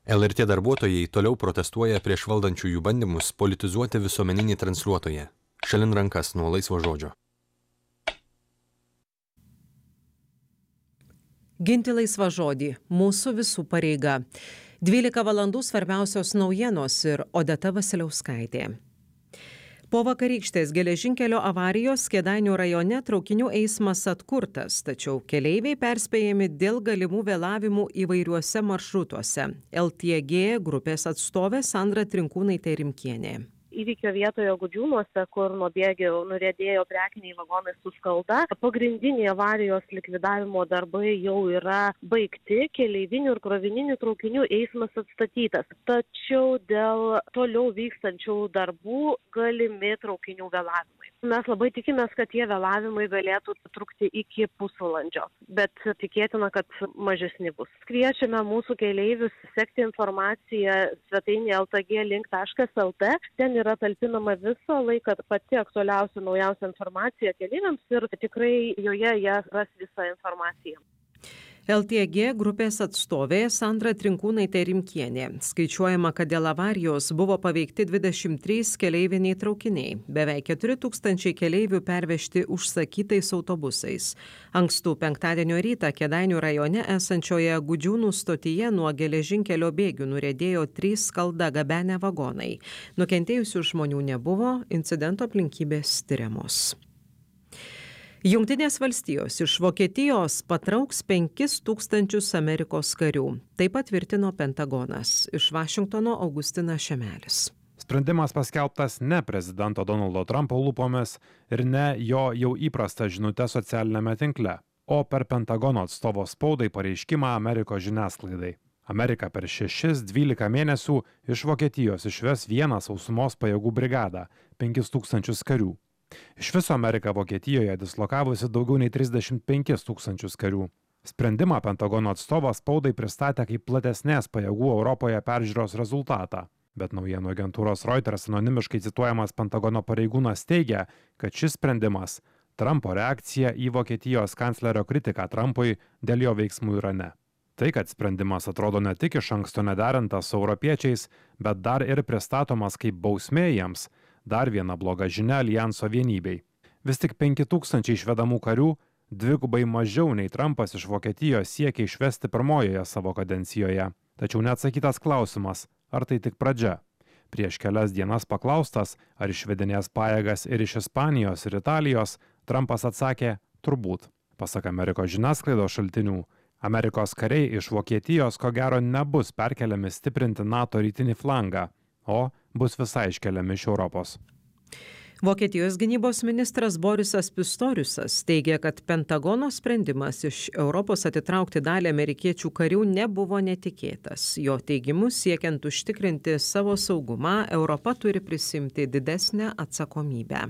LRT darbuotojai toliau protestuoja prieš valdančiųjų bandymus politizuoti visuomeninį transliuotoją. Šalin rankas nuo laisvo žodžio. Ginti laisvą žodį – mūsų visų pareiga. 12 valandų svarbiausios naujienos ir Odeta Vasiliauskaitė. Po vakarykštės geležinkelio avarijos Kėdainių rajone traukinių eismas atkurtas, tačiau keleiviai perspėjami dėl galimų vėlavimų įvairiuose maršrutuose. LTG grupės atstovė Sandra Trinkūnaitė Rimkienė. Įvykio vietoje Gudžiūnuose, kur nuo bėgių nuriedėjo prekiniai vagonai su skalda. Pagrindiniai avarijos likvidavimo darbai jau yra baigti, keleivinių ir krovininių traukinių eismas atstatytas. Tačiau dėl toliau vykstančių darbų galimi traukinių vėlavimai. Mes labai tikimės, kad tie vėlavimai galėtų trukti iki pusvalandžio, bet tikėtina, kad mažesni bus. Kviečiame mūsų keleivius sekti informaciją svetainėje ltglink.lt. Ten yra talpinama visą laiką pati aktualiausia, naujausia informacija keleiviams ir tikrai joje jie ras visą informaciją. LTG grupės atstovė Sandra Trinkūnaitė Rimkienė. Skaičiuojama, kad dėl avarijos buvo paveikti 23 keleiviniai traukiniai. Beveik 4000 keleivių pervežti užsakytais autobusais. Ankstų penktadienio rytą Kėdainių rajone esančioje Gudžiūnų stotyje nuo geležinkelio bėgių nuriedėjo 3 skalda gabenę vagonai. Nukentėjusių žmonių nebuvo, incidento aplinkybės tiriamos. Jungtinės valstijos iš Vokietijos patrauks 5000 Amerikos karių. Tai patvirtino Pentagonas. Iš Vašingtono Augustinas Šemelis. Sprendimas paskelbtas ne prezidento Donaldo Trumpo lūpomis ir ne jo jau įprasta žinutė socialinėme tinkle, o per Pentagono atstovo spaudai pareiškimą Amerikos žiniasklaidai. Amerika per 6-12 mėnesių iš Vokietijos išves vieną sausumos pajėgų brigadą – 5000 karių. Iš viso Amerika Vokietijoje dislokavusi daugiau nei 35 000 karių. Sprendimą Pentagono atstovas spaudai pristatė kaip platesnės pajėgų Europoje peržiūros rezultatą. Bet naujienų agentūros Reuters anonimiškai cituojamas Pentagono pareigūnas teigia, kad šis sprendimas – Trumpo reakcija į Vokietijos kanclerio kritiką Trumpui dėl jo veiksmų Irane. Tai, kad sprendimas atrodo ne tik iš anksto nederintas su europiečiais, bet dar ir pristatomas kaip bausmė jiems – dar viena bloga žinia alijanso vienybei. Vis tik 5000 išvedamų karių, dvigubai mažiau nei Trumpas iš Vokietijos siekia išvesti pirmojoje savo kadencijoje. Tačiau neatsakytas klausimas, ar tai tik pradžia. Prieš kelias dienas paklaustas, ar išvedinės pajėgas ir iš Ispanijos ir Italijos, Trumpas atsakė, turbūt. Pasak Amerikos žiniasklaidos šaltinių, Amerikos kariai iš Vokietijos ko gero nebus perkeliami stiprinti NATO rytinį flangą, o bus visai iškeliami iš Europos. Vokietijos gynybos ministras Borisas Pistoriusas teigia, kad Pentagono sprendimas iš Europos atitraukti dalį amerikiečių karių nebuvo netikėtas. Jo teigimu, siekiant užtikrinti savo saugumą, Europa turi prisimti didesnę atsakomybę.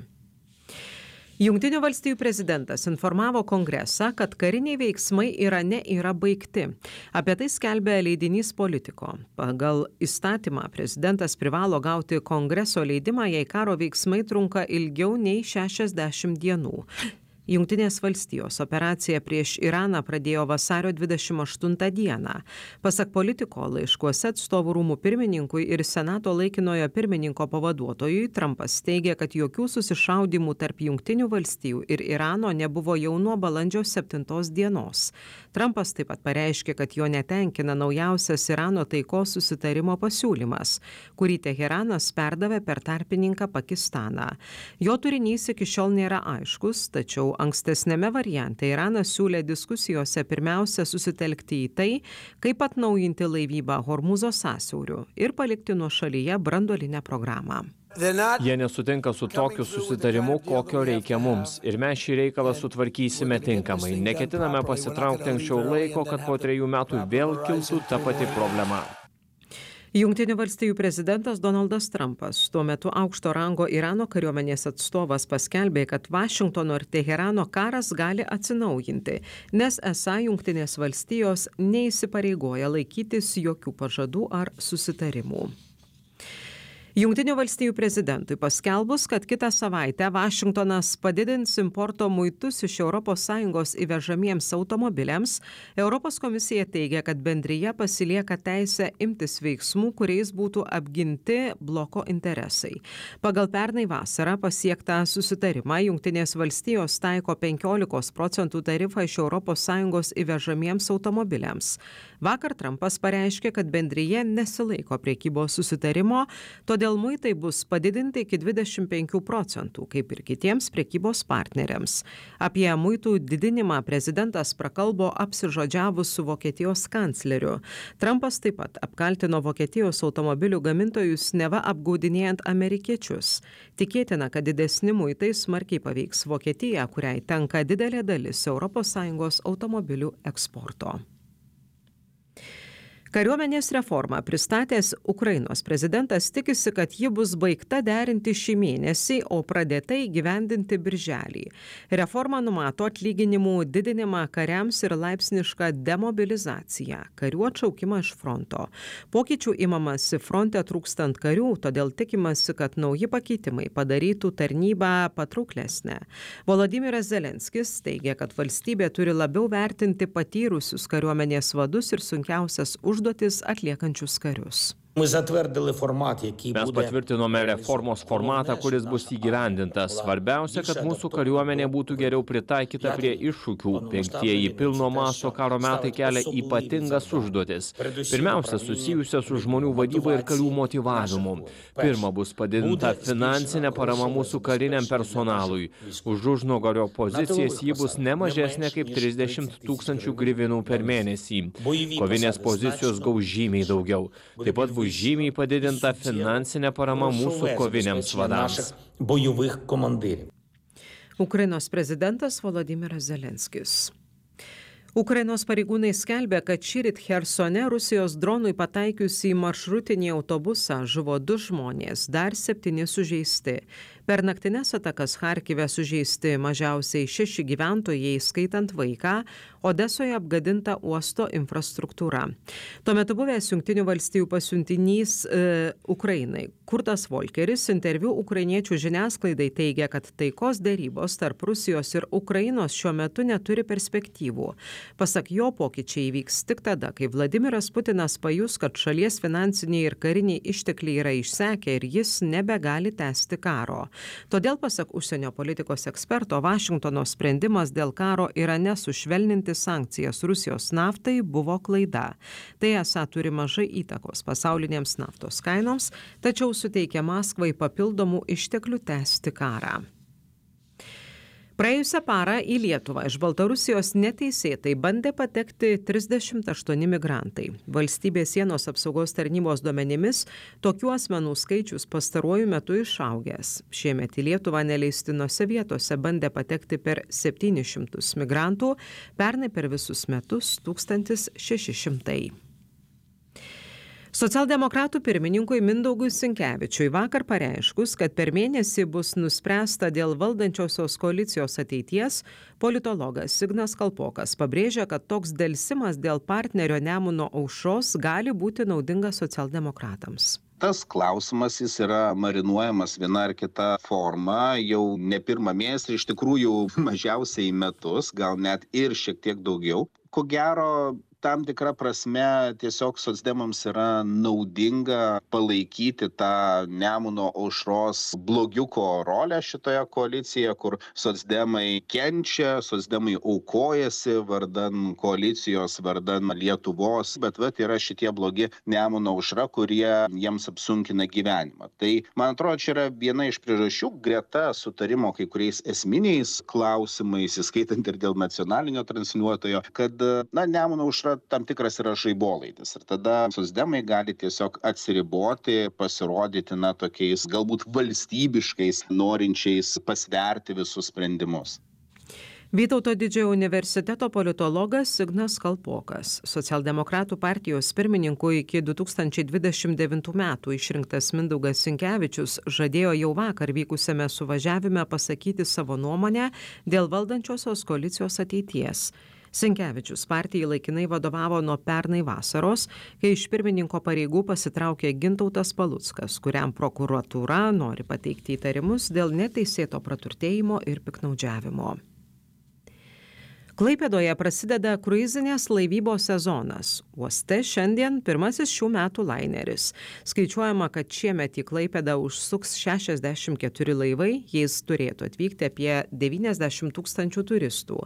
Jungtinių valstijų prezidentas informavo Kongresą, kad kariniai veiksmai Irane yra baigti. Apie tai skelbia leidinys Politico. Pagal įstatymą prezidentas privalo gauti Kongreso leidimą, jei karo veiksmai trunka ilgiau nei 60 dienų. Jungtinės valstijos operaciją prieš Iraną pradėjo vasario 28 dieną. Pasak Politico, laiškuose atstovų rūmų pirmininkui ir Senato laikinojo pirmininko pavaduotojui Trumpas teigia, kad jokių susišaudymų tarp Jungtinių valstijų ir Irano nebuvo jau nuo balandžio 7 dienos. Trumpas taip pat pareiškė, kad jo netenkina naujausias Irano taikos susitarimo pasiūlymas, kurį Teheranas perdavė per tarpininką Pakistaną. Jo turinys iki šiol nėra aiškus, tačiau ankstesnėme variante Iranas siūlė diskusijose pirmiausia susitelkti į tai, kaip atnaujinti laivybą Hormūzo sąsiauriu ir palikti nuošalyje branduolinę programą. Jie nesutinka su tokiu susitarimu, kokio reikia mums, ir mes šį reikalą sutvarkysime tinkamai. Neketiname pasitraukti anksčiau laiko, kad po 3 metų vėl kiltų ta pati problema. Jungtinių valstijų prezidentas Donaldas Trumpas, tuo metu aukšto rango Irano kariuomenės atstovas, paskelbė, kad Vašingtono ir Teherano karas gali atsinaujinti, nes esą Jungtinės valstijos neįsipareigoja laikytis jokių pažadų ar susitarimų. Jungtinių valstijų prezidentui paskelbus, kad kitą savaitę Vašingtonas padidins importo muitus iš ES įvežamiems automobiliams, Europos komisija teigia, kad bendrija pasilieka teisę imtis veiksmų, kuriais būtų apginti bloko interesai. Pagal pernai vasarą pasiektą susitarimą Jungtinės valstijos taiko 15% tarifą iš ES įvežamiems automobiliams. Vakar Trumpas pareiškė, kad bendrija nesilaiko prekybos susitarimo, todėl muitai bus padidinti iki 25%, kaip ir kitiems prekybos partneriams. Apie muitų didinimą prezidentas prakalbo apsižodžiavus su Vokietijos kancleriu. Trumpas taip pat apkaltino Vokietijos automobilių gamintojus neva apgaudinėjant amerikiečius. Tikėtina, kad didesni muitai smarkiai paveiks Vokietiją, kuriai tenka didelė dalis ES automobilių eksporto. Kariuomenės reformą pristatęs Ukrainos prezidentas tikisi, kad ji bus baigta derinti šį mėnesį, o pradėta įgyvendinti birželį. Reforma numato atlyginimų didinimą kariams ir laipsnišką demobilizaciją, karių atšaukimą iš fronto. Pokyčių imamasi fronte trūkstant karių, todėl tikimasi, kad nauji pakeitimai padarytų tarnybą patrauklesnę. Volodymyras Zelenskis teigia, kad valstybė turi labiau vertinti patyrusius kariuomenės vadus ir sunkiausias užduotis atliekančius karius. Mes patvirtinome reformos formatą, kuris bus įgyvendintas. Svarbiausia, kad mūsų kariuomenė būtų geriau pritaikyta prie iššūkių. Penktieji pilno masto karo metai kelia ypatingas užduotis. Pirmiausia, susijusia su žmonių vadyba ir karių motyvavimu. Pirma, bus padidinta finansinė parama mūsų kariniam personalui. Už užnugario pozicijas ji bus ne mažesnė kaip 30 000 hryvnių per mėnesį. Kovinės pozicijos gaus žymiai daugiau. Taip pat bus žymiai padidinta finansinė parama mūsų koviniams vadams. Ukrainos prezidentas Volodymyras Zelenskis. Ukrainos pareigūnai skelbia, kad šįryt Chersone Rusijos dronui pataikius į maršrutinį autobusą žuvo 2 žmonės, dar 7 sužeisti. Per naktines atakas Charkive sužeisti mažiausiai 6 gyventojai, skaitant vaiką, Odesoje apgadinta uosto infrastruktūra. Tuo metu buvęs Jungtinių valstijų pasiuntinys Ukrainai Kurtas Volkeris interviu ukrainiečių žiniasklaidai teigia, kad taikos derybos tarp Rusijos ir Ukrainos šiuo metu neturi perspektyvų. Pasak jo, pokyčiai įvyks tik tada, kai Vladimiras Putinas pajus, kad šalies finansiniai ir kariniai ištekliai yra išsekę ir jis nebegali tęsti karo. Todėl, pasak užsienio politikos eksperto, Vašingtono sprendimas dėl karo Irane sušvelninti sankcijas Rusijos naftai buvo klaida. Tai esą turi mažai įtakos pasaulinėms naftos kainoms, tačiau suteikia Maskvai papildomų išteklių tęsti karą. Praėjusią parą į Lietuvą iš Baltarusijos neteisėtai bandė patekti 38 migrantai. Valstybės sienos apsaugos tarnybos duomenimis tokių asmenų skaičius pastaruoju metu išaugęs. Šiemet į Lietuvą neleistinose vietose bandė patekti per 700 migrantų, pernai per visus metus 1600. Socialdemokratų pirmininkui Mindaugui Sinkevičiui vakar pareiškus, kad per mėnesį bus nuspręsta dėl valdančiosios koalicijos ateities, politologas Ignas Kalpokas pabrėžia, kad toks delsimas dėl partnerio Nemuno Aušros gali būti naudingas socialdemokratams. Tas klausimas jis yra marinuojamas viena ar kita forma jau ne pirmą mėnesį, iš tikrųjų mažiausiai metus, gal net ir šiek tiek daugiau. Ko gero, tam tikra prasme tiesiog socdemams yra naudinga palaikyti tą Nemuno Aušros blogiuko rolę šitoje koalicijoje, kur socdemai kenčia, socdemai aukojasi vardan koalicijos, vardan Lietuvos, bet yra šitie blogi Nemuno Aušra, kurie jiems apsunkina gyvenimą. Tai, man atrodo, čia yra viena iš priežasčių greta sutarimo kai kuriais esminiais klausimais, įskaitant ir dėl nacionalinio transliuotojo, kad Nemuno Aušra tam tikras yra žaibolaidis. Ir tada socdemai gali tiesiog atsiriboti, pasirodyti tokiais galbūt valstybiškais, norinčiais pasverti visus sprendimus. Vytauto Didžiojo universiteto politologas Ignas Kalpokas. Socialdemokratų partijos pirmininku iki 2029 metų išrinktas Mindaugas Sinkevičius žadėjo jau vakar vykusiame suvažiavime pasakyti savo nuomonę dėl valdančiosios koalicijos ateities. Sinkevičius partijai laikinai vadovavo nuo pernai vasaros, kai iš pirmininko pareigų pasitraukė Gintautas Paluckas, kuriam prokuratūra nori pateikti įtarimus dėl neteisėto praturtėjimo ir piktnaudžiavimo. Klaipėdoje prasideda kruizinės laivybos sezonas. Uoste šiandien pirmasis šių metų laineris. Skaičiuojama, kad šiemet į Klaipėdą užsuks 64 laivai, jais turėtų atvykti apie 90 000 turistų.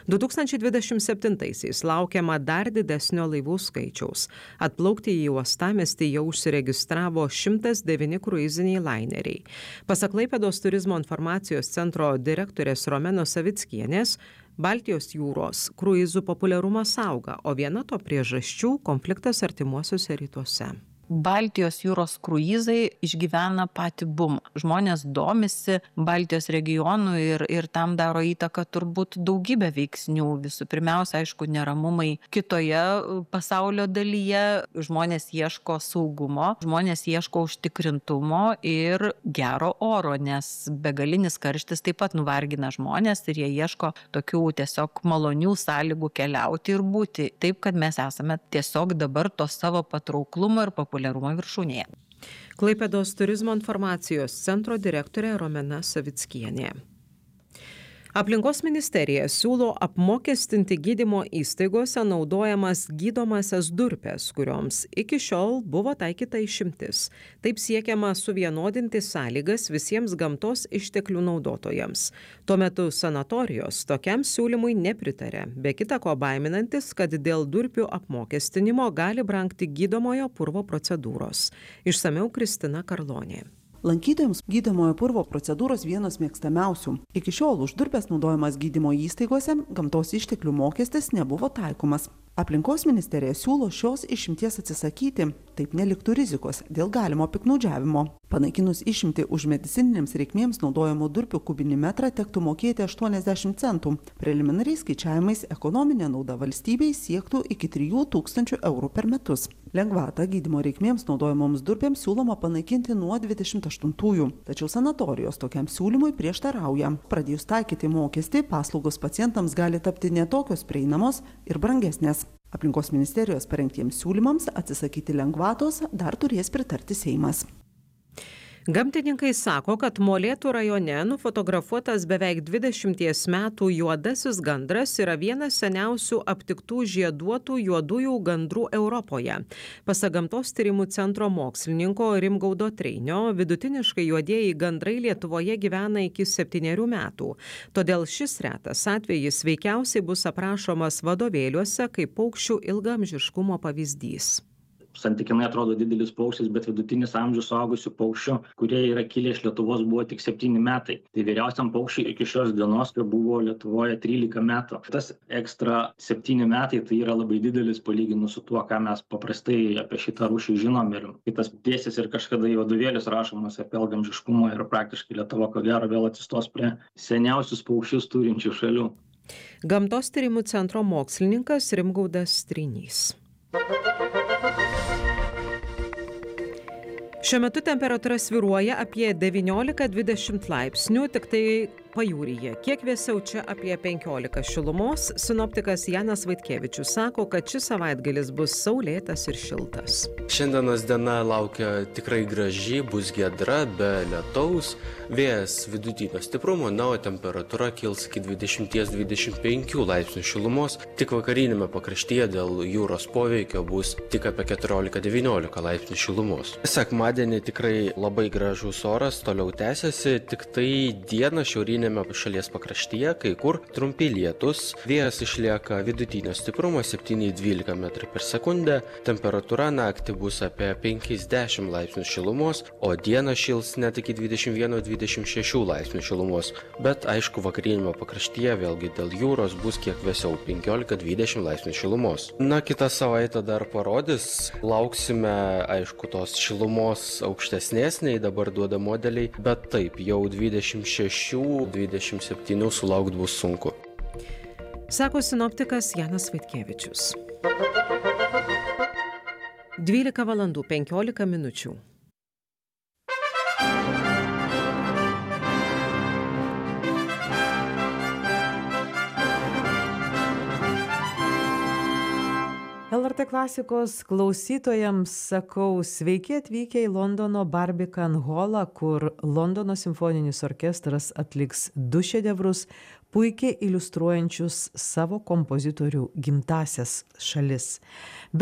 2027-aisiais laukiama dar didesnio laivų skaičiaus. Atplaukti į uostamiestį jau užsiregistravo 109 kruiziniai laineriai. Pasak Klaipėdos turizmo informacijos centro direktorės Romenos Savickienės, Baltijos jūros kruizų populiarumas auga, o viena to priežasčių – konfliktas artimuosiuose rytuose. Baltijos jūros kruizai išgyvena patį bumą. Žmonės domisi Baltijos regionu ir tam daro įtaką turbūt daugybę veiksnių. Visų pirmiausia, aišku, neramumai kitoje pasaulio dalyje. Žmonės ieško saugumo, žmonės ieško užtikrintumo ir gero oro, nes begalinis karštis taip pat nuvargina žmonės ir jie ieško tokių tiesiog malonių sąlygų keliauti ir būti. Taip, kad mes esame tiesiog dabar to savo patrauklumo ir populiarumo viršūnėje. Klaipėdos turizmo informacijos centro direktorė Romena Savickienė. Aplinkos ministerija siūlo apmokestinti gydymo įstaigose naudojamas gydomasias durpes, kurioms iki šiol buvo taikyta išimtis. Taip siekiama suvienodinti sąlygas visiems gamtos išteklių naudotojams. Tuo metu sanatorijos tokiam siūlymui nepritarė, be kita ko baiminantis, kad dėl durpių apmokestinimo gali brangti gydomojo purvo procedūros. Išsamiau Kristina Karlonė. Lankytojams gydomojo purvo procedūros vienos mėgstamiausių. Iki šiol už durpes naudojamas gydymo įstaigose gamtos išteklių mokestis nebuvo taikomas. Aplinkos ministerija siūlo šios išimties atsisakyti, taip neliktų rizikos dėl galimo piktnaudžiavimo. Panaikinus išimtį už medicininėms reikmėms naudojamų durpių kubinį metrą tektų mokėti 80 centų. Preliminariais skaičiavimais ekonominė nauda valstybei siektų iki 3000 eurų per metus. Lengvatą gydymo reikmėms naudojamoms durpėms siūloma panaikinti nuo 28-ųjų, tačiau sanatorijos tokiam siūlymui prieštarauja. Pradėjus taikyti mokestį, paslaugos pacientams gali tapti netokios prieinamos ir brangesnės. Aplinkos ministerijos parengtiems siūlymams atsisakyti lengvatos dar turės pritarti Seimas. Gamtininkai sako, kad Molėtų rajone nufotografuotas beveik 20 metų juodasis gandras yra vienas seniausių aptiktų žieduotų juodųjų gandrų Europoje. Pasak Gamtos tyrimų centro mokslininko Rimgaudo Treinio, vidutiniškai juodieji gandrai Lietuvoje gyvena iki 7 metų. Todėl šis retas atvejis veikiausiai bus aprašomas vadovėliuose kaip paukščių ilgaamžiškumo pavyzdys. Santykinai atrodo didelis paukštis, bet vidutinis amžius suaugusių paukščių, kurie yra kilę iš Lietuvos, buvo tik 7 metai. Tai vyriausiam paukščiui iki šios dienos buvo Lietuvoje 13 metų. Tas ekstra 7 metai tai yra labai didelis palyginus su tuo, ką mes paprastai apie šitą rūšį žinom. Ir kitas dėsis ir kažkada į vadovėlius rašomas apie ilgaamžiškumą ir praktiškai Lietuva ko gero vėl atsistos prie seniausius paukščius turinčių šalių. Gamtos tyrimų centro mokslininkas Rimgaudas Treinys. Šiuo metu temperatūra svyruoja apie 19-20 laipsnių, tik tai pajūryje. Kiek vėsiau čia apie 15 šilumos. Sinoptikas Janas Vaitkevičius sako, kad šis savaitgalis bus saulėtas ir šiltas. Šiandienos diena laukia tikrai graži, bus giedra, be lietaus, vėjas vidutinio stiprumo, o temperatūra kils iki 20-25 laipsnių šilumos. Tik vakarinėme pakraštyje dėl jūros poveikio bus tik apie 14-19 laipsnių šilumos. Sekmadienį tikrai labai gražus oras toliau tęsiasi, tik tai dieną šiaurinėme šalies pakraštyje, kai kur trumpi lietus, vėjas išlieka vidutinio stiprumo 7-12 m/s, temperatūra naktį bus apie 50 laipsnių šilumos, o dieną šils net iki 21-26 laipsnių šilumos, bet aišku vakarinėme pakraštyje vėlgi dėl jūros bus kiek vėsiau 15-20 laipsnių šilumos. Na, kitą savaitę dar parodys, lauksime aišku tos šilumos aukštesnės nei dabar duoda modeliai, bet taip jau 26-27 sulaukt bus sunku. Sako sinoptikas Janas Vaitkevičius. 12:15. LRT klasikos klausytojams sakau sveiki atvykę į Londono Barbican Hallą, kur Londono simfoninis orkestras atliks 2 šedevrus, puikiai iliustruojančius savo kompozitorių gimtąsias šalis.